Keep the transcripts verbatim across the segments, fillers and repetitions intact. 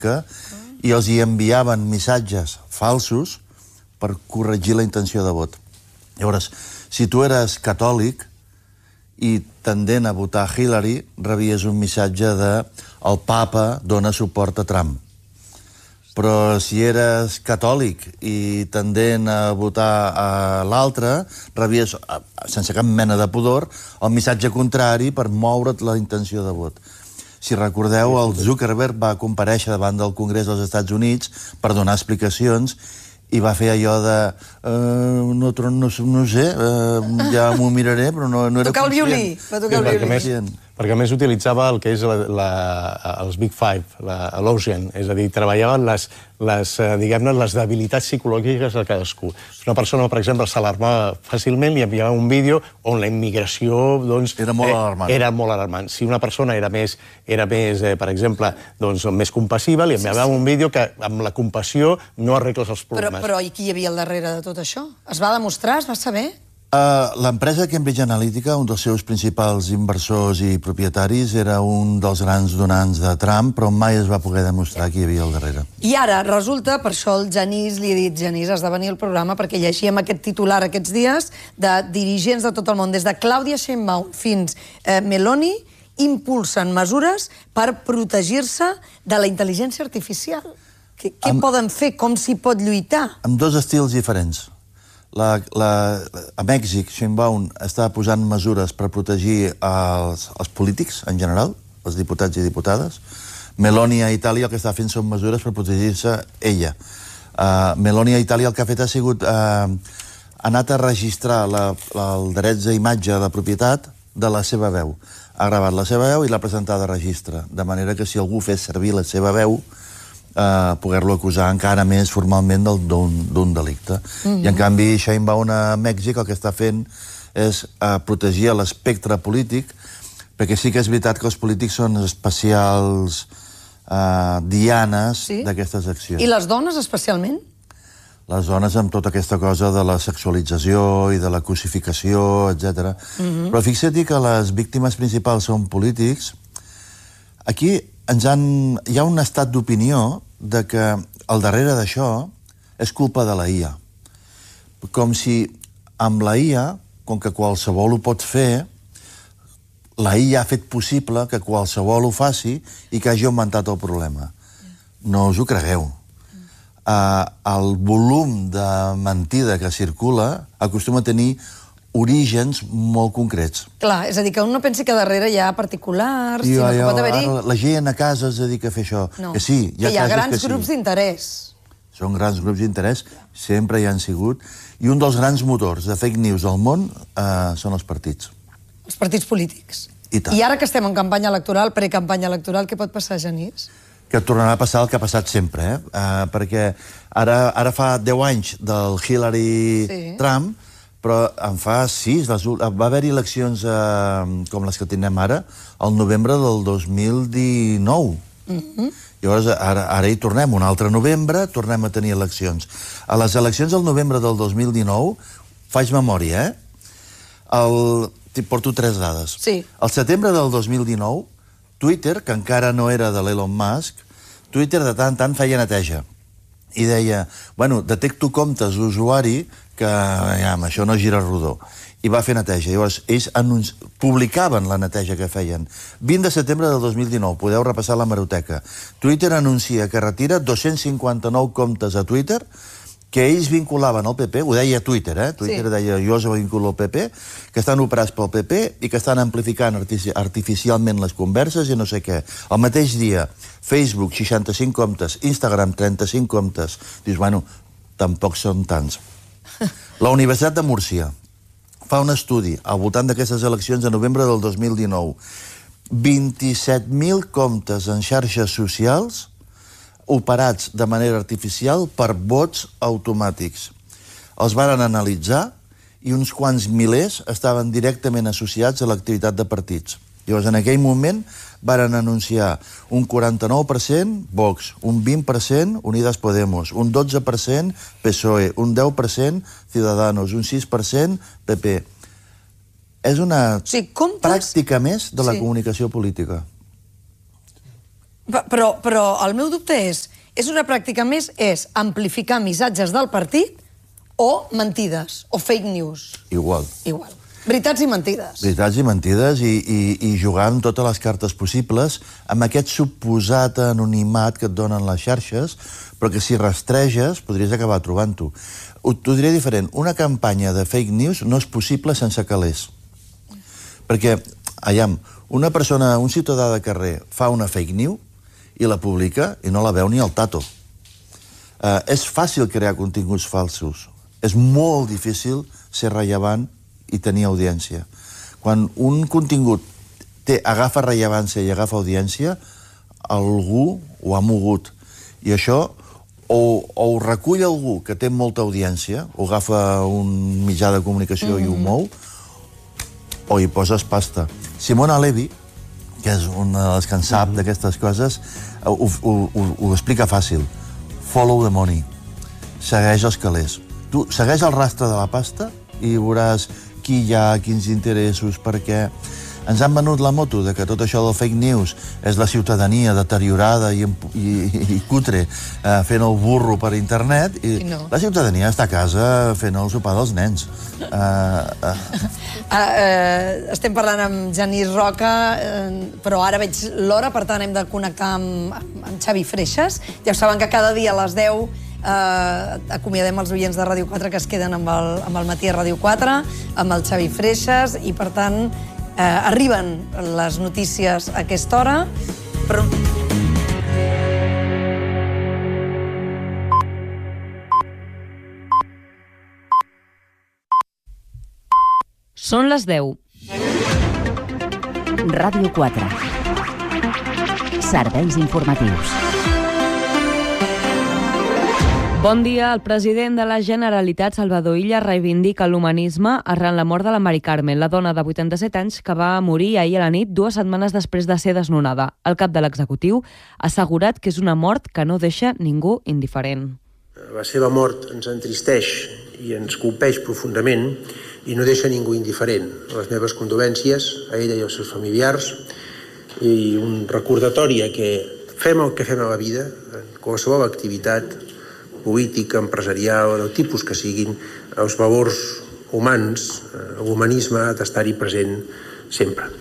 i els hi enviaven missatges falsos per corregir la intenció de vot. Llavors, si tu eres catòlic i tendent a votar Hillary, rebies un missatge de el papa dona suport a Trump. Però si eres catòlic i tendent a votar a l'altre, rebies, sense cap mena de pudor, el missatge contrari per moure't la intenció de vot. Si recordeu, el Zuckerberg va comparèixer davant del Congrés dels Estats Units per donar explicacions i va fer allò de... Uh, no, no, no sé, uh, ja m'ho miraré, però no, no era tocar el conscient. violí, va tocar el violí. Perquè a més utilitzava el que és la, la, els Big Five, l'Ocean, és a dir, treballaven les, les, diguem-ne, les debilitats psicològiques de cadascú. Una persona, per exemple, s'alarmava fàcilment i enviava un vídeo on la immigració, doncs... Era molt alarmant. Era molt alarmant. Si una persona era més, era més eh, per exemple, doncs, més compassiva, li enviava un vídeo que amb la compassió no arregles els problemes. Però, però i qui hi havia al darrere de tot això? Es va demostrar? Es va saber? Uh, L'empresa Cambridge Analytica, un dels seus principals inversors i propietaris, era un dels grans donants de Trump, però mai es va poder demostrar qui hi havia al darrere. I ara, resulta, per això el Genís, li he dit, Genís, has de venir al programa perquè llegíem aquest titular aquests dies de dirigents de tot el món, des de Clàudia Sheinbaum fins eh, Meloni, impulsen mesures per protegir-se de la intel·ligència artificial. Què, què amb... poden fer? Com s'hi pot lluitar? Amb dos estils diferents. La, la, a Mèxic, Sheinbaum està posant mesures per protegir els, els polítics, en general, els diputats i diputades. Meloni a Itàlia el que està fent són mesures per protegir-se ella. Uh, Meloni a Itàlia el que ha fet ha sigut... Uh, ha anat a registrar la, la, el dret d'imatge de propietat de la seva veu. Ha gravat la seva veu i l'ha presentat a registre, de manera que si algú fes servir la seva veu, Uh, poder-lo acusar encara més formalment d'un delicte. Mm-hmm. I en canvi, Sheinbaum a Mèxic el que està fent és uh, protegir l'espectre polític, perquè sí que és veritat que els polítics són especials uh, dianes sí? d'aquestes accions. I les dones especialment? Les dones amb tota aquesta cosa de la sexualització i de la cosificació, etcètera. Mm-hmm. Però fixa't que les víctimes principals són polítics. Aquí ens han... hi ha un estat d'opinió de que al darrere d'això és culpa de la I A. Com si amb la I A, com que qualsevol ho pot fer, la I A ha fet possible que qualsevol ho faci i que hagi augmentat el problema. No us ho cregueu. Uh, el volum de mentida que circula acostuma a tenir orígens molt concrets. Clar, és a dir, que un no pensi que darrere hi ha particulars, I, sinó jo, que pot haver-hi... La gent a casa es dedica a fer això. No. Que sí, hi ha, que hi ha casos grans que sí. grups d'interès. Són grans grups d'interès, sempre hi han sigut. I un dels grans motors de fake news al món eh, són els partits. Els partits polítics. I tant. I ara que estem en campanya electoral, precampanya electoral, què pot passar, Genís? Que tornarà a passar el que ha passat sempre, eh? Uh, perquè ara, ara fa deu anys del Hillary-Trump, sí. Però en fa sis. Les, va haver-hi eleccions eh, com les que tenim ara, al novembre del dos mil dinou. Mm-hmm. Llavors, ara, ara hi tornem, un altre novembre, tornem a tenir eleccions. A les eleccions del novembre del dos mil dinou, faig memòria, eh? El, porto tres dades. Sí. Al setembre del dos mil dinou, Twitter, que encara no era de l'Elon Musk, Twitter de tant en tant feia neteja. I deia, bueno, detecto comptes d'usuari que ja, això no gira rodó. I va fer neteja. Llavors, ells anunci... publicaven la neteja que feien. vint de setembre del dos mil dinou, podeu repassar la hemeroteca. Twitter anuncia que retira dos-cents cinquanta-nou comptes a Twitter que ells vinculaven al P P, ho deia Twitter, eh? Twitter sí. Deia, jo us vinculo al P P, que estan operats pel P P i que estan amplificant artifici artificialment les converses i no sé què. El mateix dia, Facebook, seixanta-cinc comptes, Instagram, trenta-cinc comptes. Dius, bueno, tampoc són tants. La Universitat de Múrcia fa un estudi al voltant d'aquestes eleccions de novembre del dos mil dinou. vint-i-set mil comptes en xarxes socials operats de manera artificial per bots automàtics. Els varen analitzar i uns quants milers estaven directament associats a l'activitat de partits. Llavors, en aquell moment, varen anunciar un quaranta-nou per cent Vox, un vint per cent Unidas Podemos, un dotze per cent P S O E, un deu per cent Ciudadanos, un sis per cent P P. És una sí, comptes... pràctica més de la sí. comunicació política. Però, però el meu dubte és, és una pràctica més, és amplificar missatges del partit o mentides, o fake news? Igual. Igual. Veritats i mentides. Veritats i mentides i, i, i jugar amb totes les cartes possibles amb aquest suposat anonimat que et donen les xarxes, però que si rastreges podries acabar trobant-ho. T'ho diré diferent. Una campanya de fake news no és possible sense calés. Perquè, aviam, una persona, un ciutadà de carrer fa una fake news i la publica i no la veu ni el tato. Eh, és fàcil crear continguts falsos. És molt difícil ser rellevant i tenir audiència. Quan un contingut té, agafa rellevància i agafa audiència, algú ho ha mogut. I això o, o ho recull algú que té molta audiència, o agafa un mitjà de comunicació mm-hmm. i ho mou, o hi poses pasta. Simona Levi, que és una de les que en sap mm-hmm. d'aquestes coses, ho, ho, ho, ho explica fàcil. Follow the money. Segueix els calés. Tu segueix el rastre de la pasta i veuràs qui hi ha, quins interessos, perquè ens han venut la moto de que tot això del fake news és la ciutadania deteriorada i, i, i cutre eh, fent el burro per internet i no. La ciutadania està a casa fent el sopar dels nens. Uh, uh. Uh, uh, estem parlant amb Genís Roca, uh, però ara veig l'hora, per tant hem de connectar amb, amb Xavi Freixas. Ja saben que cada dia a les deu Uh, acomiadem els oients de Ràdio quatre que es queden amb el, amb el matí a Ràdio quatre, amb el Xavi Freixas, i per tant uh, arriben les notícies a aquesta hora, però... Són les deu. Ràdio quatre. Serveis informatius. Bon dia. El president de la Generalitat, Salvador Illa, reivindica l'humanisme arran la mort de la Mari Carmen, la dona de vuitanta-set anys que va morir ahir a la nit, dues setmanes després de ser desnonada. El cap de l'executiu ha assegurat que és una mort que no deixa ningú indiferent. La seva mort ens entristeix i ens colpeix profundament i no deixa ningú indiferent. Les meves condolències a ella i als seus familiars i un recordatori que fem el que fem a la vida, en qualsevol activitat política, empresarial, del tipus que siguin, els valors humans, l'humanisme ha d'estar-hi present sempre.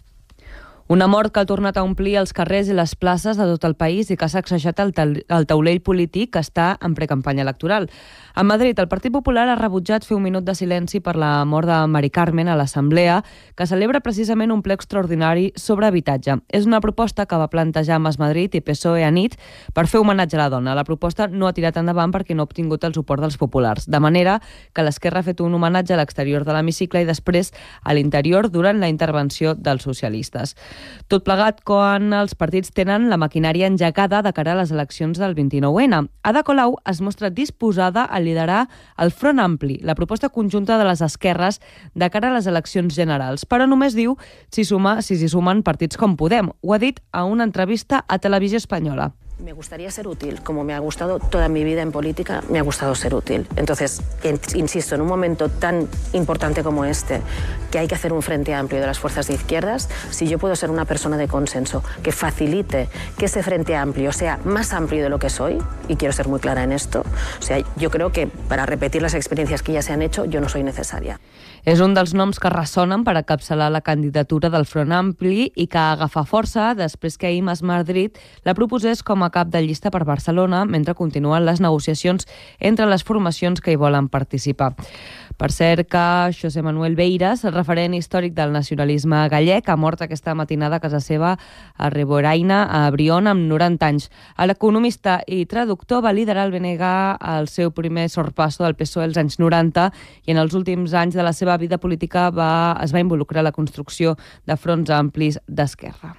Una mort que ha tornat a omplir els carrers i les places de tot el país i que s'ha sacsejat el taulell polític que està en precampanya electoral. A Madrid, el Partit Popular ha rebutjat fer un minut de silenci per la mort de Mari Carmen a l'Assemblea, que celebra precisament un ple extraordinari sobre habitatge. És una proposta que va plantejar Mas Madrid i P S O E a nit per fer homenatge a la dona. La proposta no ha tirat endavant perquè no ha obtingut el suport dels populars, de manera que l'Esquerra ha fet un homenatge a l'exterior de l'hemicicle i després a l'interior durant la intervenció dels socialistes. Tot plegat quan els partits tenen la maquinària engegada de cara a les eleccions del vint-i-nou ene. Ada Colau es mostra disposada a liderar el Front Ampli, la proposta conjunta de les esquerres de cara a les eleccions generals, però només diu si suma, si s'hi sumen partits com Podem. Ho ha dit a una entrevista a Televisió Espanyola. Me gustaría ser útil, como me ha gustado toda mi vida en política, me ha gustado ser útil. Entonces, insisto, en un momento tan importante como este, que hay que hacer un frente amplio de las fuerzas de izquierdas, si yo puedo ser una persona de consenso que facilite que ese frente amplio sea más amplio de lo que soy, y quiero ser muy clara en esto, o sea, yo creo que para repetir las experiencias que ya se han hecho, yo no soy necesaria. És un dels noms que ressonen per a encapçalar la candidatura del Front Ampli i que agafa força després que ahir Mas Madrid la proposés com a cap de llista per Barcelona mentre continuen les negociacions entre les formacions que hi volen participar. Per cert que José Manuel Beiras, el referent històric del nacionalisme gallec, ha mort aquesta matinada a casa seva a Riboraina, a Brion, amb noranta anys. L'economista i traductor va liderar el B N G al seu primer sorpasso del P S O E als anys noranta i en els últims anys de la seva vida política va, es va involucrar a la construcció de fronts amplis d'esquerra.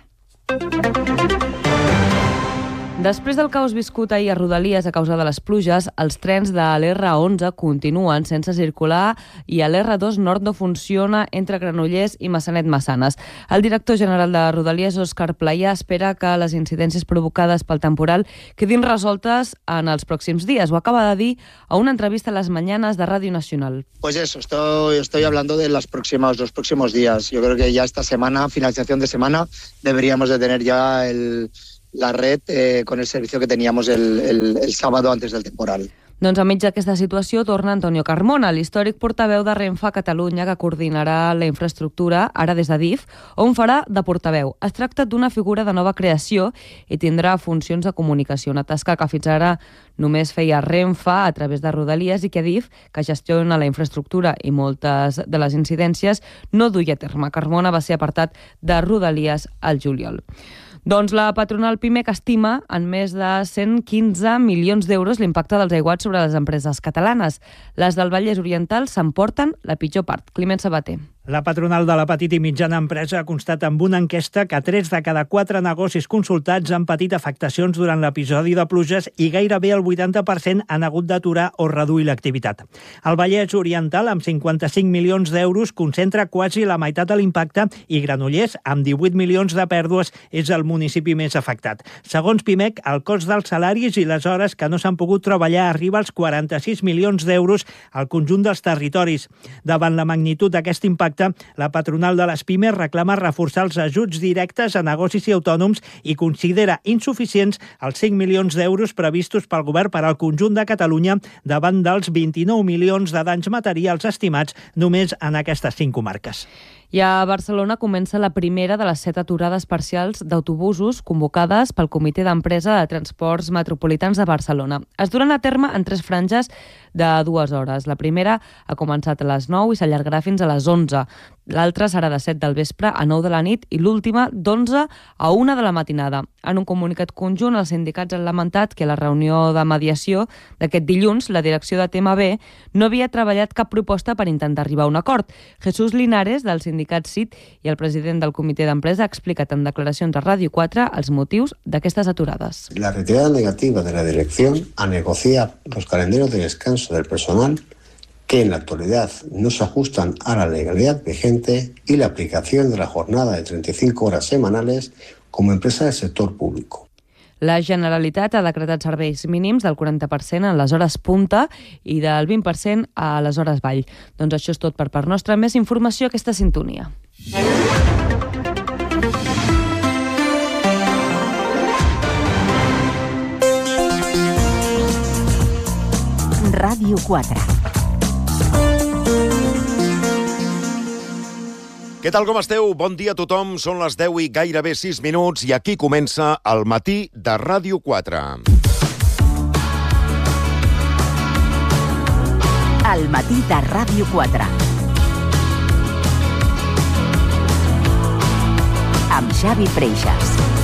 Després del caos viscut ahir a Rodalies a causa de les pluges, els trens de l'R onze continuen sense circular i l'R dos Nord no funciona entre Granollers i Massanet-Massanes. El director general de Rodalies, Òscar Playà, espera que les incidències provocades pel temporal quedin resoltes en els pròxims dies. Ho acaba de dir a una entrevista a les mañanas de Radio Nacional. Pues eso, estoy, estoy hablando de los próximos, los próximos días. Yo creo que ya esta semana, finalización de semana, deberíamos de tener ya el... la red eh, con el servicio que teníamos el, el, el sábado antes del temporal. Doncs enmig d'aquesta situació torna Antonio Carmona, l'històric portaveu de Renfe a Catalunya, que coordinarà la infraestructura, ara des de D I F, on farà de portaveu. Es tracta d'una figura de nova creació i tindrà funcions de comunicació, una tasca que fins ara només feia Renfe a través de Rodalies i que D I F, que gestiona la infraestructura i moltes de les incidències, no duia a terme. Carmona va ser apartat de Rodalies al juliol. Doncs la patronal Pimec estima en més de cent quinze milions d'euros l'impacte dels aiguats sobre les empreses catalanes. Les del Vallès Oriental s'emporten la pitjor part. Climent Sabater. La patronal de la petita i mitjana empresa ha constat amb una enquesta que tres de cada quatre negocis consultats han patit afectacions durant l'episodi de pluges i gairebé el vuitanta per cent han hagut d'aturar o reduir l'activitat. El Vallès Oriental, amb cinquanta-cinc milions d'euros, concentra quasi la meitat de l'impacte i Granollers, amb divuit milions de pèrdues, és el municipi més afectat. Segons Pimec, el cost dels salaris i les hores que no s'han pogut treballar arriba als quaranta-sis milions d'euros al conjunt dels territoris. Davant la magnitud d'aquest impacte, la patronal de les pimes reclama reforçar els ajuts directes a negocis i autònoms i considera insuficients els cinc milions d'euros previstos pel govern per al conjunt de Catalunya davant dels vint-i-nou milions de danys materials estimats només en aquestes cinc comarques. I a Barcelona comença la primera de les set aturades parcials d'autobusos convocades pel Comitè d'Empresa de Transports Metropolitans de Barcelona. Es duran a terme en tres franges de dues hores. La primera ha començat a les nou i s'allargarà fins a les onze. L'altra serà de set del vespre a nou de la nit i l'última d'onze a una de la matinada. En un comunicat conjunt, els sindicats han lamentat que a la reunió de mediació d'aquest dilluns la direcció de T M B no havia treballat cap proposta per intentar arribar a un acord. Jesús Linares, del sindicat C I T i el president del comitè d'empresa, ha explicat en declaracions a Ràdio quatre els motius d'aquestes aturades. La retirada negativa de la dirección a negociar los calendarios de descanso del personal que en la actualidad no se ajustan a la legalidad vigente y la aplicación de la jornada de treinta y cinco horas semanales como empresa del sector público. La Generalitat ha decretat serveis mínims del quaranta per cent en les hores punta i del vint per cent a les hores vall. Doncs això és tot per part nostra. Més informació a aquesta sintonia. Ràdio quatre. Què tal, com esteu? Bon dia a tothom. Són les deu i gairebé sis minuts i aquí comença el matí de Ràdio quatre. El matí de Ràdio quatre. Amb Xavi Freixas.